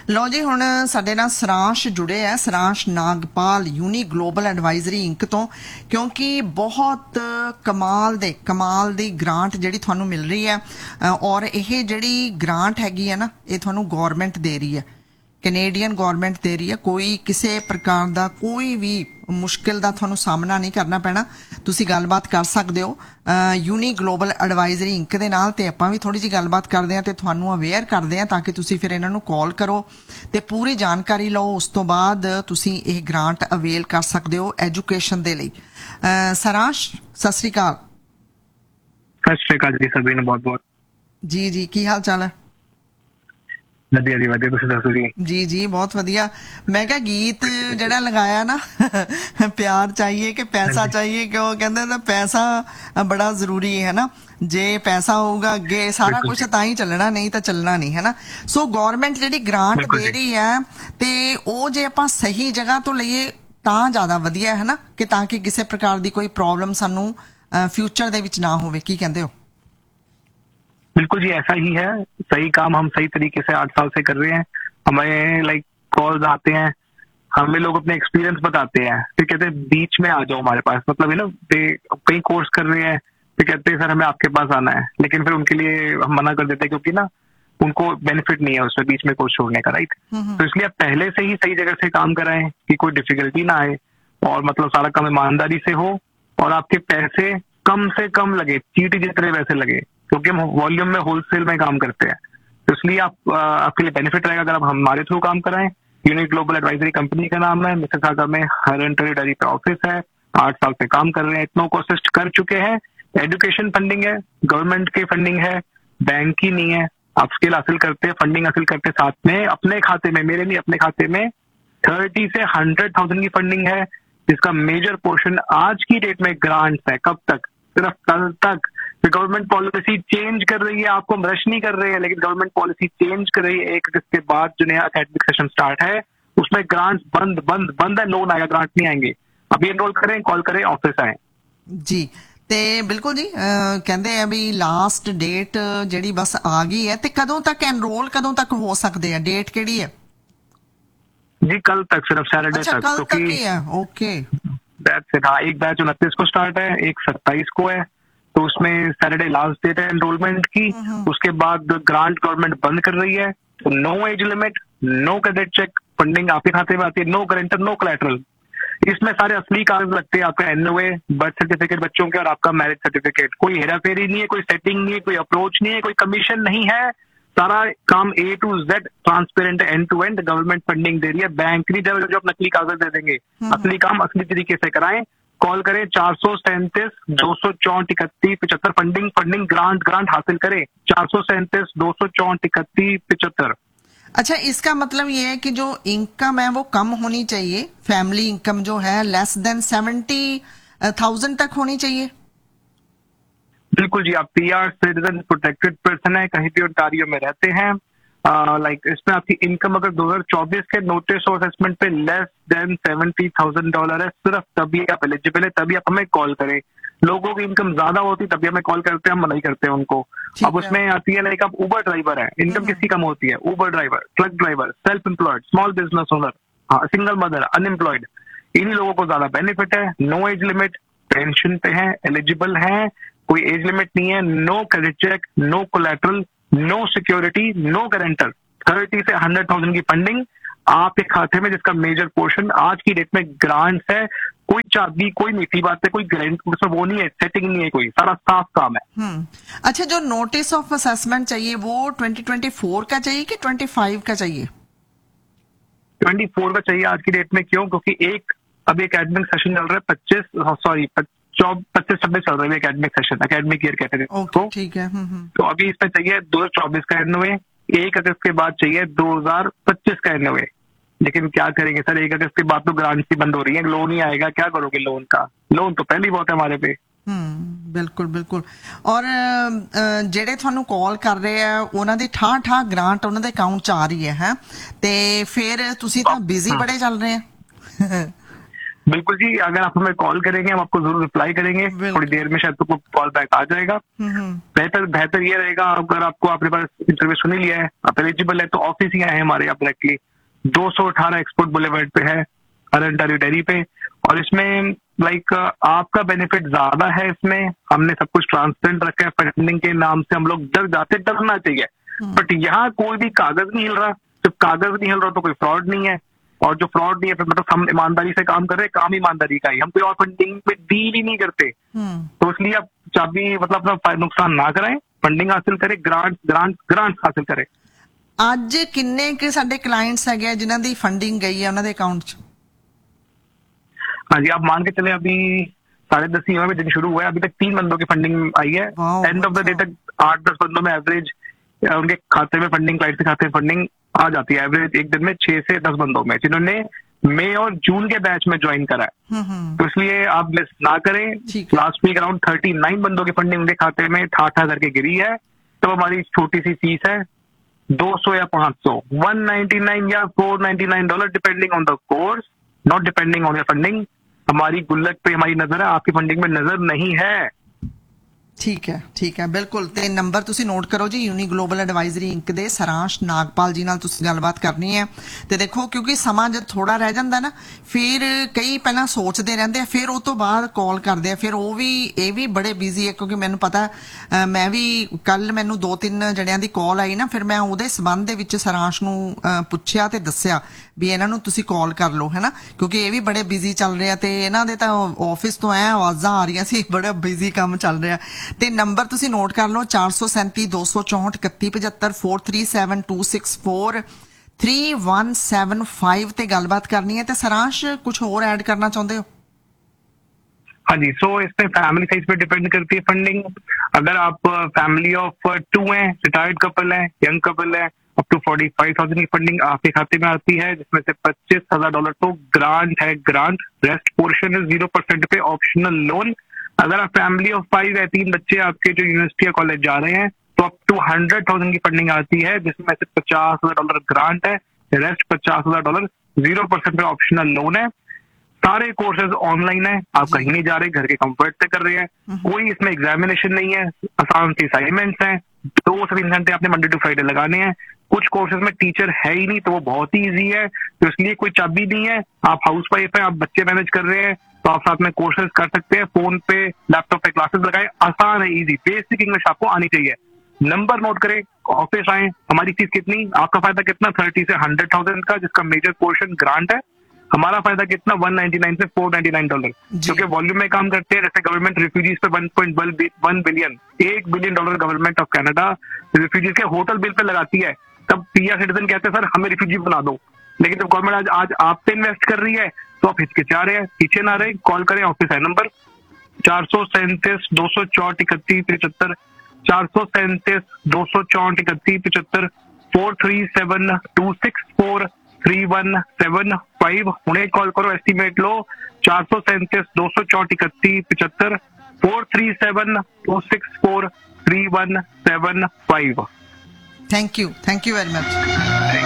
ਲਓ ਜੀ, ਹੁਣ ਸਾਡੇ ਨਾਲ ਸਰਾਂਸ਼ ਜੁੜੇ ਆ, ਸਰਾਂਸ਼ Nagpal uni global advisory ink ਤੋਂ, ਕਿਉਂਕਿ ਬਹੁਤ ਕਮਾਲ ਦੀ ਗ੍ਰਾਂਟ ਜਿਹੜੀ ਤੁਹਾਨੂੰ ਮਿਲ ਰਹੀ ਹੈ ਔਰ ਇਹ ਜਿਹੜੀ ਗ੍ਰਾਂਟ ਹੈਗੀ ਹੈ ਨਾ, ਇਹ ਤੁਹਾਨੂੰ ਗੌਰਮੈਂਟ ਦੇ ਰਹੀ ਹੈ, ਕੈਨੇਡੀਅਨ ਗੌਰਮੈਂਟ ਦੇ ਰਹੀ ਹੈ। ਕੋਈ ਕਿਸੇ ਪ੍ਰਕਾਰ ਦਾ ਕੋਈ ਵੀ ਮੁਸ਼ਕਿਲ ਦਾ ਤੁਹਾਨੂੰ ਸਾਹਮਣਾ ਨਹੀਂ ਕਰਨਾ ਪੈਣਾ। ਤੁਸੀਂ ਗੱਲਬਾਤ ਕਰ ਸਕਦੇ ਹੋ ਯੂਨੀ ਗਲੋਬਲ ਐਡਵਾਈਜ਼ਰੀ ਇੰਕ ਦੇ ਨਾਲ, ਤੇ ਆਪਾਂ ਵੀ ਥੋੜੀ ਜਿਹੀ ਗੱਲਬਾਤ ਕਰਦੇ ਹਾਂ ਤੇ ਤੁਹਾਨੂੰ ਅਵੇਅਰ ਕਰਦੇ ਹਾਂ ਤਾਂ ਕਿ ਤੁਸੀਂ ਫਿਰ ਇਹਨਾਂ ਨੂੰ ਕਾਲ ਕਰੋ ਤੇ ਪੂਰੀ ਜਾਣਕਾਰੀ ਲਓ। ਉਸ ਤੋਂ ਬਾਅਦ ਤੁਸੀਂ ਇਹ ਗ੍ਰਾਂਟ ਅਵੇਲ ਕਰ ਸਕਦੇ ਹੋ ਐਜੂਕੇਸ਼ਨ ਦੇ ਲਈ। ਸਰਾਂਸ਼, ਸਤਿ ਸ੍ਰੀ ਅਕਾਲ। ਸਤਿ ਸ਼੍ਰੀ ਅਕਾਲ ਜੀ ਸਭੀ ਨੂੰ ਬਹੁਤ ਬਹੁਤ। ਜੀ ਕੀ ਹਾਲ ਚਾਲ ਹੈ? ਵਧੀਆ ਜੀ ਵਧੀਆ, ਤੁਸੀਂ ਦੱਸੋ ਜੀ? ਜੀ ਬਹੁਤ ਵਧੀਆ। ਮੈਂ ਕਿਹਾ ਗੀਤ ਜਿਹੜਾ ਲਗਾਇਆ ਨਾ ਪਿਆਰ ਚਾਹੀਏ ਕਿ ਪੈਸਾ ਚਾਹੀਏ, ਕਿਉਂ ਕਹਿੰਦੇ ਨਾ ਪੈਸਾ ਬੜਾ ਜ਼ਰੂਰੀ ਹੈ ਨਾ। ਜੇ ਪੈਸਾ ਹੋਊਗਾ ਅੱਗੇ ਸਾਰਾ ਕੁਝ ਤਾਂ ਹੀ ਚੱਲਣਾ, ਨਹੀਂ ਤਾਂ ਚੱਲਣਾ ਨਹੀਂ, ਹੈ ਨਾ। ਸੋ ਗੌਰਮੈਂਟ ਜਿਹੜੀ ਗ੍ਰਾਂਟ ਦੇ ਰਹੀ ਹੈ ਤੇ ਉਹ ਜੇ ਆਪਾਂ ਸਹੀ ਜਗ੍ਹਾ ਤੋਂ ਲਈਏ ਤਾਂ ਜ਼ਿਆਦਾ ਵਧੀਆ ਹੈ ਨਾ, ਕਿ ਤਾਂ ਕਿ ਕਿਸੇ ਪ੍ਰਕਾਰ ਦੀ ਕੋਈ प्रॉब्लम ਸਾਨੂੰ फ्यूचर ਦੇ ਵਿੱਚ ਨਾ ਹੋਵੇ। ਕੀ ਕਹਿੰਦੇ ਹੋ? बिल्कुल जी, ऐसा ही है। सही काम हम सही तरीके से 8 साल से कर रहे हैं। हमें लाइक कॉल्स आते हैं, हमें लोग अपने एक्सपीरियंस बताते हैं, फिर कहते हैं बीच में आ जाओ हमारे पास, मतलब है ना, कई कोर्स कर रहे हैं, फिर कहते हैं सर हमें आपके पास आना है, लेकिन फिर उनके लिए हम मना कर देते हैं क्योंकि ना उनको बेनिफिट नहीं है उसमें बीच में कोर्स छोड़ने का, राइट। तो इसलिए आप पहले से ही सही जगह से काम कराएं कि कोई डिफिकल्टी ना आए और मतलब सारा काम ईमानदारी से हो और आपके पैसे कम से कम लगे, चीटी जितने पैसे लगे, क्योंकि हम वॉल्यूम में होलसेल में काम करते हैं। तो इसलिए आपके लिए बेनिफिट रहेगा अगर आप हमारे थ्रू काम कराएं। यूनिक ग्लोबल एडवाइजरी कंपनी का नाम है, मिसिसागा में हरन टेरिटरी का ऑफिस है, 8 साल से काम कर रहे हैं, इतनों को असिस्ट कर चुके हैं। एजुकेशन फंडिंग है, गवर्नमेंट की फंडिंग है, बैंक की नहीं है। आप स्किल हासिल करते, फंडिंग हासिल करते, साथ में अपने खाते में, मेरे नहीं अपने खाते में 30 से 100,000 की फंडिंग है, जिसका मेजर पोर्शन आज की डेट में ग्रांट्स है। कब तक? सिर्फ कल तक। गवर्नमेंट पॉलिसी चेंज कर रही है, आपको रश नहीं कर रही है, लेकिन गवर्नमेंट पॉलिसी चेंज कर रही है। 1 अगस्त के बाद जो नया एकेडमिक सेशन स्टार्ट है उसमें ग्रांट्स बंद है, लोन आएगा, ग्रांट नहीं आएंगे। अभी एनरोल करें, कॉल करें, ऑफिस आए जी। ਤੇ ਬਿਲਕੁਲ ਜੀ, ਕਹਿੰਦੇ ਆ ਵੀ ਲਾਸਟ ਡੇਟ ਜਿਹੜੀ ਬਸ ਆ ਗਈ ਹੈ, ਤੇ ਕਦੋਂ ਤੱਕ ਐਨਰੋਲ ਕਦੋਂ ਤੱਕ ਹੋ ਸਕਦੇ ਆ? ਡੇਟ ਕਿਹੜੀ ਹੈ जी? कल तक, सिर्फ सैटरडे तक। कल तक ही है, ओके। That's it. हाँ, एक बैच 29 को स्टार्ट है, एक 27 को है, तो उसमें सैटरडे लास्ट डेट है एनरोलमेंट की। उसके बाद ग्रांट गवर्नमेंट बंद कर रही है, तो no age limit, no credit check, funding आपके खाते में आती है, नो गारंटर, नो कोलैटरल। इसमें सारे असली कागज लगते हैं, आपका एनओए, बर्थ सर्टिफिकेट बच्चों के और आपका मैरिज सर्टिफिकेट। कोई हेरा फेरी नहीं है, कोई सेटिंग नहीं है, कोई अप्रोच नहीं है, कोई कमीशन नहीं है। सारा काम A to Z ट्रांसपेरेंट है, and to and. Government funding दे रही है, बैंक नहीं जो आप नकली कागज दे देंगे। असली काम असली तरीके से कराएं। कॉल करें 437 264 31 75। फंडिंग ग्रांट हासिल करें 437 264 31 75। अच्छा, इसका मतलब ये है कि जो इनकम है वो कम होनी चाहिए, फैमिली इनकम जो है लेस देन 70,000 तक होनी चाहिए। बिल्कुल जी, आप PR सिटीजन प्रोटेक्टेड पर्सन है, कहीं भी ओंटारियो में रहते हैं, लाइक इसमें आपकी इनकम अगर 2024 के नोटिस ऑफ असेसमेंट पे लेस देन $70,000 है, सिर्फ तभी आप एलिजिबल है, तभी आप हमें कॉल करें। लोगों की इनकम ज्यादा होती तभी हमें कॉल करते हैं, हम मना करते हैं उनको। अब उसमें आती है लाइक आप उबर ड्राइवर है, इनकम किसकी कम होती है? उबर driver, truck driver, self employed, small business owner, single mother, unemployed, इन्हीं लोगों को ज्यादा बेनिफिट है। नो एज लिमिट, पेंशन पे है, एलिजिबल है, कोई एज लिमिट नहीं है, no credit check, no collateral, no security, no guarantor. 30 से 100,000 की फंडिंग आपके खाते में, जिसका मेजर पोर्शन आज की डेट में ग्रांट्स है। कोई चाबी, कोई मीठी बात है, कोई गारंटी वो नहीं है, सेटिंग नहीं है, कोई सारा साफ काम है। अच्छा, जो नोटिस ऑफ असेसमेंट चाहिए वो 2024 का चाहिए कि 25 का चाहिए? 24 का चाहिए आज की डेट में। क्यों? क्योंकि अभी एकेडमिक सेशन चल रहा है 25-26 चल रहा है एकेडमिक सेशन, एकेडमिक ईयर कहते हैं। ठीक है। तो अभी इसमें चाहिए 2024 का एनओए, 1 अगस्त के बाद चाहिए 2025 का एनओए। लेकिन क्या करेंगे सर, 1 अगस्त के बाद तो ग्रांट ही बंद हो रही है, लोन ही आएगा, क्या करोगे लोन का? लोन तो पहले ही बहुत है हमारे पे। ਬਿਲਕੁਲ। ਔਰ ਜਿਹੜੇ ਤੁਹਾਨੂੰ ਕਾਲ ਕਰ ਰਹੇ ਆ ਉਹਨਾਂ ਦੀ ਠਾਹ ਗ੍ਰਾਂਟ ਉਹਨਾਂ ਦੇ ਅਕਾਊਂਟ 'ਚ ਆ ਰਹੀ ਹੈ ਤੇ ਫਿਰ ਤੁਸੀਂ ਤਾਂ ਬਿਜ਼ੀ ਬੜੇ ਚੱਲ ਰਹੇ ਆ। बिल्कुल जी, अगर आप हमें कॉल करेंगे हम आपको जरूर रिप्लाई करेंगे, थोड़ी देर में शायद तो कॉल बैक आ जाएगा। बेहतर ये रहेगा, अगर आपको आपके पास इंटरव्यू सुन ही लिया है, आप एलिजिबल है, तो ऑफिस ही आए हमारे यहाँ डायरेक्टली 218 एक्सपोर्ट बुलेवर्ड पे है, ओंटारियो डेयरी पे। और इसमें आपका बेनिफिट ज्यादा है, इसमें हमने सब कुछ ट्रांसपेरेंट रखा है। फंडिंग के नाम से हम लोग डर जाते, डरना चाहिए, बट यहाँ कोई भी कागज नहीं हिल रहा। जब कागज नहीं हिल रहा तो कोई फ्रॉड नहीं है, और जो फ्रॉड नहीं है फिर मतलब हम ईमानदारी से काम कर रहे हैं, काम ईमानदारी का ही, हम कोई और फंडिंग में डील ही नहीं करते। तो इसलिए आप चाबी मतलब अपना नुकसान ना कराएं, फंडिंग हासिल करें, ग्रांट हासिल करें। ਅੱਜ ਕਿੰਨੇ ਕਿ ਸਾਡੇ ਕਲਾਇंट्स ਹੈਗੇ ਜਿਨ੍ਹਾਂ ਦੀ ਫੰਡਿੰਗ गई है ਉਹਨਾਂ ਦੇ ਅਕਾਊਂਟ 'ਚ? हाँ जी, आप मान के चले अभी 10:30 में दिन शुरू हुआ है, अभी तक 3 बंदों की फंडिंग आई है। एंड ऑफ द डे तक 8-10 बंदों में एवरेज उनके खाते में फंडिंग, क्लाइंट के खाते में फंडिंग आ जाती है एवरेज एक दिन में 6 से 10 बंदों में, जिन्होंने मई और जून के बैच में ज्वाइन करा है। तो इसलिए आप मिस ना करें। लास्ट वीक अराउंड 39 बंदों की फंडिंग उनके खाते में ठाठा करके गिरी है। तो हमारी छोटी सी फीस है 200 या 500, $199 या $499 depending on the course, not depending on your funding. हमारी गुल्लक पे हमारी नजर है, आपकी फंडिंग में नजर नहीं है। ਠੀਕ ਹੈ ਬਿਲਕੁਲ। ਤੇ ਨੰਬਰ ਤੁਸੀਂ ਨੋਟ ਕਰੋ ਜੀ, ਯੂਨੀ ਗਲੋਬਲ ਐਡਵਾਈਜ਼ਰੀ ਇੰਕ ਦੇ ਸਰਾਂਸ਼ ਨਾਗਪਾਲ ਜੀ ਨਾਲ ਤੁਸੀਂ ਗੱਲਬਾਤ ਕਰਨੀ ਹੈ। ਤੇ ਦੇਖੋ ਕਿਉਂਕਿ ਸਮਾਂ ਜਦ ਥੋੜਾ ਰਹਿ ਜਾਂਦਾ ਨਾ, ਫਿਰ ਕਈ ਪਹਿਲਾਂ ਸੋਚਦੇ ਰਹਿੰਦੇ ਆ, ਫਿਰ ਉਹ ਤੋਂ ਬਾਅਦ ਕਾਲ ਕਰਦੇ ਆ, ਫਿਰ ਇਹ ਵੀ ਬੜੇ ਬਿਜ਼ੀ ਹੈ। ਕਿਉਂਕਿ ਮੈਨੂੰ ਪਤਾ, ਮੈਂ ਵੀ ਕੱਲ ਮੈਨੂੰ 2-3 ਜਣਿਆਂ ਦੀ ਕਾਲ ਆਈ ਨਾ, ਫਿਰ ਮੈਂ ਉਹਦੇ ਸਬੰਧ ਦੇ ਵਿੱਚ ਸਰਾਂਸ਼ ਨੂੰ ਪੁੱਛਿਆ ਤੇ ਦੱਸਿਆ ਵੀ ਇਹਨਾਂ ਨੂੰ ਤੁਸੀਂ ਕਾਲ ਕਰ ਲਓ, ਹੈ ਨਾ, ਕਿਉਂਕਿ ਇਹ ਵੀ ਬੜੇ ਬਿਜ਼ੀ ਚੱਲ ਰਿਹਾ ਤੇ ਇਹਨਾਂ ਦੇ ਤਾਂ ਆਫਿਸ ਤੋਂ ਆਵਾਜ਼ਾਂ ਆ ਰਹੀਆਂ ਸੀ, ਬੜਾ ਬਿਜ਼ੀ ਕੰਮ ਚੱਲ ਰਿਹਾ। ਤੇ ਨੰਬਰ ਤੁਸੀਂ ਨੋਟ ਕਰ ਲਓ 437 264 3175 437264 3175 ਤੇ ਗੱਲਬਾਤ ਕਰਨੀ ਹੈ। ਤੇ ਸਰਾਂਸ਼ ਕੁਝ ਹੋਰ ਐਡ ਕਰਨਾ ਚਾਹੁੰਦੇ ਹੋ? हाँ जी, सो इसमें फैमिली साइज पे डिपेंड करती है फंडिंग। अगर आप फैमिली ऑफ 2 हैं, रिटायर्ड कपल है, यंग कपल है, अप टू 45,000 की फंडिंग आपके खाते में आती है, जिसमें से $25,000 तो ग्रांट है, ग्रांट। रेस्ट पोर्शन है 0% पे ऑप्शनल लोन। अगर आप फैमिली ऑफ 5 है, 3 बच्चे आपके जो यूनिवर्सिटी या कॉलेज जा रहे हैं, तो अप टू 100,000 की फंडिंग आती है, जिसमें से $50,000 ग्रांट है, रेस्ट $50,000 0% पे ऑप्शनल लोन है। सारे कोर्सेज ऑनलाइन है, आप कहीं नहीं जा रहे, घर के कंफर्ट से कर रहे हैं। कोई इसमें एग्जामिनेशन नहीं है, आसान सी असाइनमेंट्स हैं, 2 से 3 घंटे आपने मंडे टू फ्राइडे लगाने हैं। कुछ कोर्सेज में टीचर है ही नहीं, तो वो बहुत ही ईजी है, तो इसलिए कोई चाबी नहीं है। आप हाउस वाइफ है, आप बच्चे मैनेज कर रहे हैं, तो आप साथ में कोर्सेज कर सकते हैं, फोन पे लैपटॉप पे क्लासेस लगाए, आसान है, ईजी, बेसिक इंग्लिश आपको आनी चाहिए। नंबर नोट करें, ऑफिस आए, हमारी फीस कितनी, आपका फायदा कितना, 30 से 100,000 का, जिसका मेजर पोर्शन ग्रांट है। हमारा फायदा कितना, $199 से $499, क्योंकि वॉल्यूम में काम करते हैं। जैसे गवर्नमेंट रिफ्यूजीज पे 1.1 billion, $1 billion government of Canada refugees के होटल बिल पे लगाती है। तब पीआर सिटीजन कहते हैं सर हमें रिफ्यूजी बना दो, लेकिन जब गवर्नमेंट आज आप पे इन्वेस्ट कर रही है तो आप हिचकिचा रहे हैं, पीछे ना रहे, कॉल करें, ऑफिस है नंबर 437 264 3175, 437 264 3175, 437264 3175। उन्हें कॉल करो, estimate low, 437 264 3175, 437264 3175। Thank you very much.